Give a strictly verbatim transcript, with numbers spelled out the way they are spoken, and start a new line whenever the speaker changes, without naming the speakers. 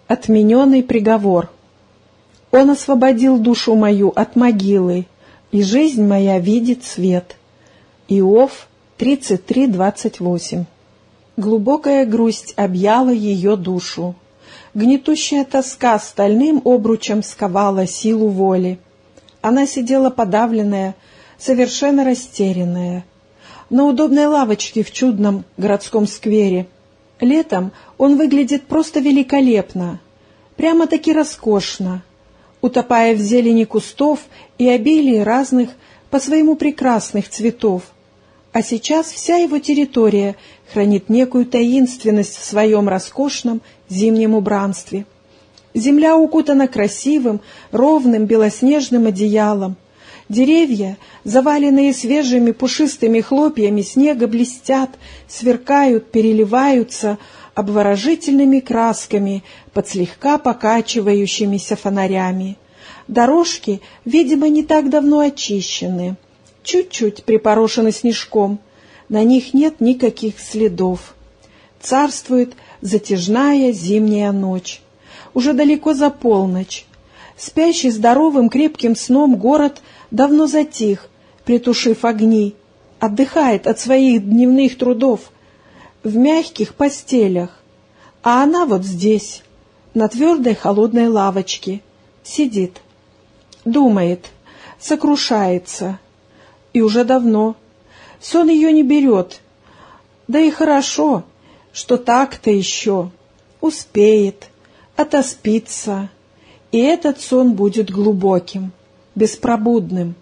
Отмененный приговор. Он освободил душу мою от могилы, и жизнь моя видит свет. Иов тридцать три, двадцать восемь. Глубокая грусть объяла ее душу. Гнетущая тоска стальным обручем сковала силу воли. Она сидела подавленная, совершенно растерянная, на удобной лавочке в чудном городском сквере. Летом он выглядит просто великолепно, прямо-таки роскошно, утопая в зелени кустов и обилии разных по-своему прекрасных цветов. А сейчас вся его территория хранит некую таинственность в своем роскошном зимнем убранстве. Земля укутана красивым, ровным белоснежным одеялом. Деревья, заваленные свежими пушистыми хлопьями снега, блестят, сверкают, переливаются обворожительными красками под слегка покачивающимися фонарями. Дорожки, видимо, не так давно очищены, чуть-чуть припорошены снежком, на них нет никаких следов. Царствует затяжная зимняя ночь. Уже далеко за полночь. Спящий здоровым крепким сном город давно затих, притушив огни, отдыхает от своих дневных трудов в мягких постелях. А она вот здесь, на твердой холодной лавочке, сидит, думает, сокрушается. И уже давно. Сон ее не берет. Да и хорошо, что так-то еще успеет, отоспится, и этот сон будет глубоким, беспробудным.